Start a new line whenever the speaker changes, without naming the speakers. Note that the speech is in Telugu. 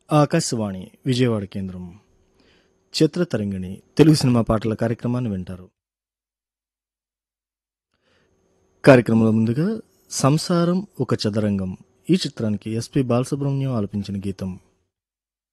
ఆకాశవాణి విజయవాడ కేంద్రం చిత్రతరంగిణి తెలుగు సినిమా పాటల కార్యక్రమాన్ని వింటారు. కార్యక్రమంలో ముందుగా సంసారం ఒక చదరంగం ఈ చిత్రానికి ఎస్పి బాలసుబ్రహ్మణ్యం ఆలపించిన గీతం